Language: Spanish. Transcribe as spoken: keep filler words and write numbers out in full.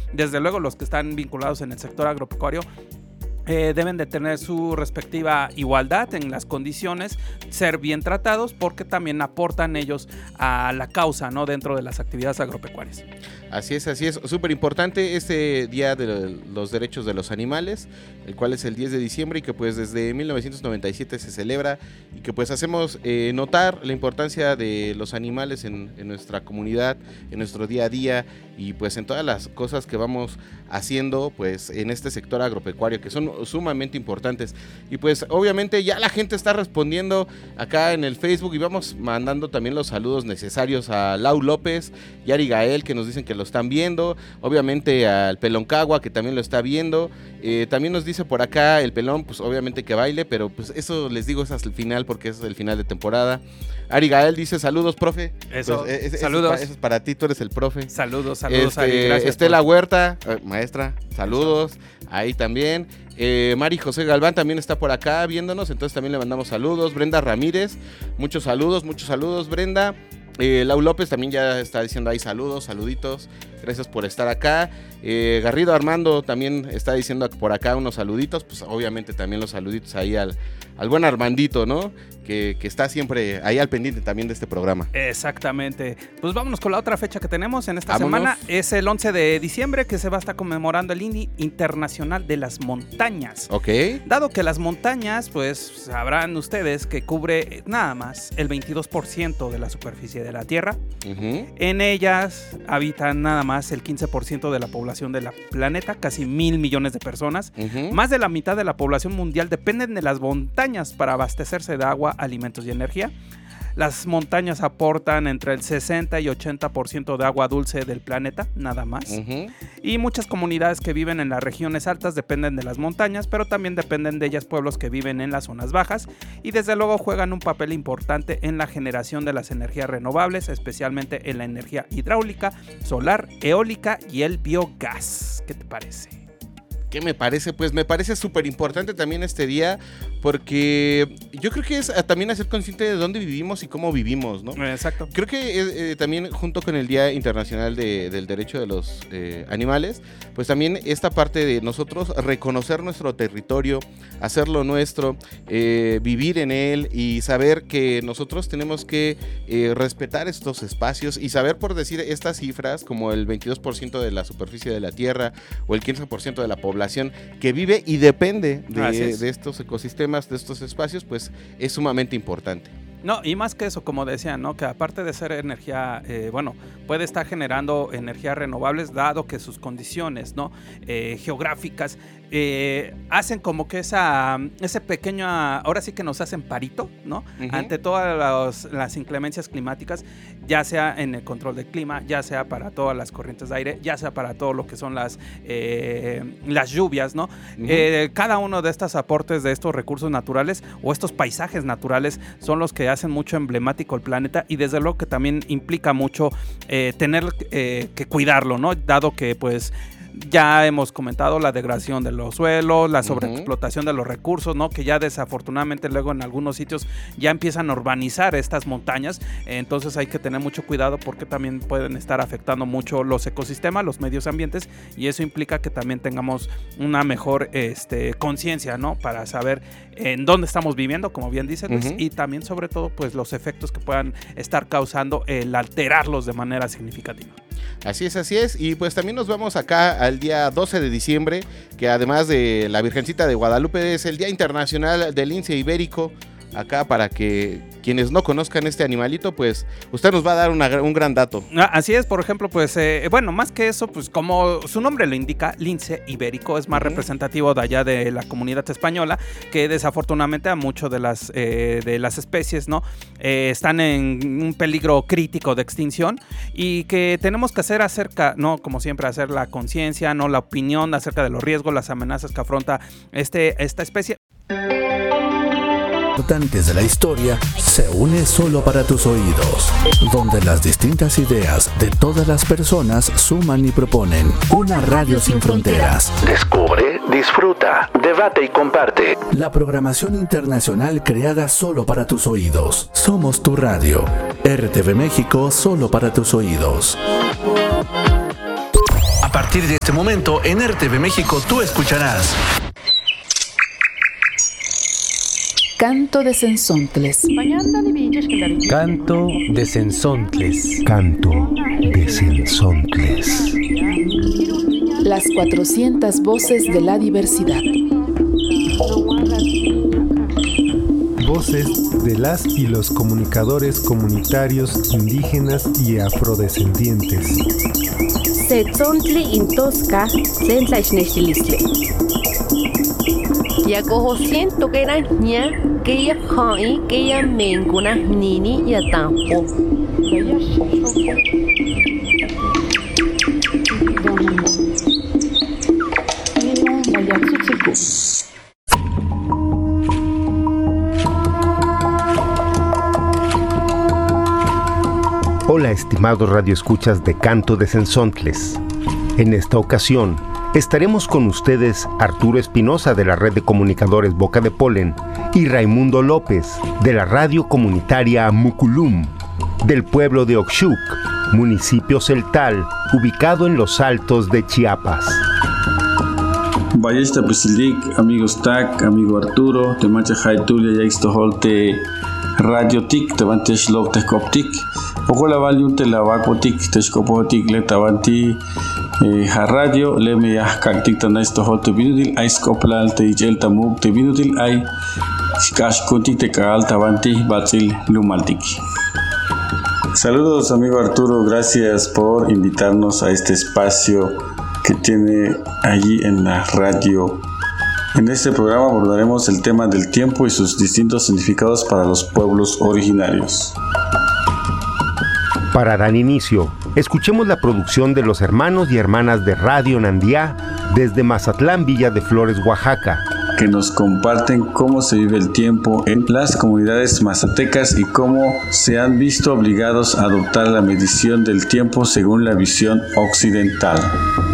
desde luego los que están vinculados en el sector agropecuario Eh, deben de tener su respectiva igualdad en las condiciones, ser bien tratados, porque también aportan ellos a la causa, ¿no?, dentro de las actividades agropecuarias. Así es, así es. Súper importante este Día de los Derechos de los Animales, el cual es el diez de diciembre y que pues desde mil novecientos noventa y siete se celebra y que pues hacemos eh, notar la importancia de los animales en, en nuestra comunidad, en nuestro día a día y pues en todas las cosas que vamos haciendo pues en este sector agropecuario, que son sumamente importantes. Y pues obviamente ya la gente está respondiendo acá en el Facebook y vamos mandando también los saludos necesarios a Lau López y Ari Gael, que nos dicen que lo están viendo, obviamente al Pelón Cagua, que también lo está viendo, eh, también nos dice por acá el Pelón, pues obviamente que baile, pero pues eso les digo es hasta el final, porque es el final de temporada. Ari Gael dice saludos, profe. Eso, pues, es, saludos. Eso es, para, eso es para ti, tú eres el profe. Saludos, saludos, este, Ari, gracias. Estela por... Huerta, eh, maestra, saludos, eso. Ahí también. Eh, Mari José Galván también está por acá viéndonos, entonces también le mandamos saludos. Brenda Ramírez, muchos saludos, muchos saludos, Brenda. Eh, Lau López también ya está diciendo ahí saludos, saluditos, gracias por estar acá. eh, Garrido Armando también está diciendo por acá unos saluditos, pues obviamente también los saluditos ahí al, al buen Armandito, ¿no? Que, que está siempre ahí al pendiente también de este programa. Exactamente. Pues vámonos con la otra fecha que tenemos en esta Vámonos. semana. Es el once de diciembre, que se va a estar conmemorando el Día Internacional de las Montañas. Ok. Dado que las montañas, pues sabrán ustedes que cubre nada más el veintidós por ciento de la superficie de la Tierra. Uh-huh. En ellas habitan nada más el quince por ciento de la población del planeta, casi mil millones de personas. Uh-huh. Más de la mitad de la población mundial dependen de las montañas para abastecerse de agua, alimentos y energía. Las montañas aportan entre el sesenta y ochenta por ciento de agua dulce del planeta, nada más. Uh-huh. Y muchas comunidades que viven en las regiones altas dependen de las montañas, pero también dependen de ellas pueblos que viven en las zonas bajas y desde luego juegan un papel importante en la generación de las energías renovables, especialmente en la energía hidráulica, solar, eólica y el biogás. ¿Qué te parece? ¿Qué me parece? Pues me parece súper importante también este día, porque yo creo que es también hacer consciente de dónde vivimos y cómo vivimos, ¿no? Exacto. Creo que eh, también junto con el Día Internacional de, del Derecho de los eh, Animales, pues también esta parte de nosotros reconocer nuestro territorio, hacerlo nuestro, eh, vivir en él y saber que nosotros tenemos que eh, respetar estos espacios y saber, por decir estas cifras, como el veintidós por ciento de la superficie de la Tierra o el quince por ciento de la población que vive y depende de, de estos ecosistemas, de estos espacios, pues es sumamente importante. No, y más que eso, como decían, ¿no? Que aparte de ser energía, eh, bueno, puede estar generando energías renovables, dado que sus condiciones, ¿no? Eh, geográficas eh, hacen como que esa, ese pequeño, ahora sí que nos hacen parito, ¿no? Uh-huh. Ante todas las, las inclemencias climáticas, ya sea en el control del clima, ya sea para todas las corrientes de aire, ya sea para todo lo que son las, eh, las lluvias, ¿no? Uh-huh. Eh, cada uno de estos aportes de estos recursos naturales o estos paisajes naturales son los que hacen mucho emblemático el planeta y desde luego que también implica mucho eh, tener eh, que cuidarlo, ¿no? Dado que pues ya hemos comentado la degradación de los suelos, la sobreexplotación uh-huh. de los recursos, ¿no? Que ya desafortunadamente luego en algunos sitios ya empiezan a urbanizar estas montañas, entonces hay que tener mucho cuidado porque también pueden estar afectando mucho los ecosistemas, los medios ambientes y eso implica que también tengamos una mejor este, conciencia, ¿no? Para saber en dónde estamos viviendo, como bien dice Luis, uh-huh. y también sobre todo pues los efectos que puedan estar causando el alterarlos de manera significativa. Así es, así es, y pues también nos vamos acá al día doce de diciembre, que además de la Virgencita de Guadalupe es el Día Internacional del Lince Ibérico. Acá para que quienes no conozcan este animalito, pues usted nos va a dar una, un gran dato. Así es, por ejemplo, pues eh, bueno, más que eso, pues como su nombre lo indica, lince ibérico es más uh-huh. representativo de allá de la comunidad española, que desafortunadamente a muchas de las eh, de las especies, ¿no? Eh, están en un peligro crítico de extinción y que tenemos que hacer acerca, no, como siempre, hacer la conciencia, no, la opinión acerca de los riesgos, las amenazas que afronta este esta especie. Importantes de la historia se une solo para tus oídos, donde las distintas ideas de todas las personas suman y proponen una radio sin fronteras. Descubre, disfruta, debate y comparte. La programación internacional creada solo para tus oídos. Somos tu radio. R T V México solo para tus oídos. A partir de este momento, en R T V México, tú escucharás Canto de Cenzontles. Canto de Cenzontles. Canto de Cenzontles. Las cuatrocientas voces de la diversidad. Voces de las y los comunicadores comunitarios indígenas y afrodescendientes. Setzontli intosca tlentlaichnechtilisleh. Yakoho siento que era ña que ya hai que ya menkuna nini ya tampo. Hola, estimados radioescuchas de Canto de Cenzontles. En esta ocasión estaremos con ustedes Arturo Espinosa de la Red de Comunicadores Boca de Polen y Raimundo López de la Radio Comunitaria Muculum del pueblo de Oxuc, municipio celtal, ubicado en los Altos de Chiapas. Ballesta Pesilik, amigos T A C, amigo Arturo, te mancha Jaitulia, ya estoholte Radio Tic, te van te shlok te coptic, poco la valium te la vacotic, te scopotic, le tavanti ha radio, le me ya cactic tan estoholte vinutil, ai scoplal te ichel tamuk te vinutil, ai skash contic te caal tavanti, batzil lumaltic. Saludos, amigo Arturo, gracias por invitarnos a este espacio que tiene allí en la radio. En este programa abordaremos el tema del tiempo y sus distintos significados para los pueblos originarios. Para dar inicio, escuchemos la producción de los hermanos y hermanas de Radio Nandiá desde Mazatlán, Villa de Flores, Oaxaca, que nos comparten cómo se vive el tiempo en las comunidades mazatecas y cómo se han visto obligados a adoptar la medición del tiempo según la visión occidental.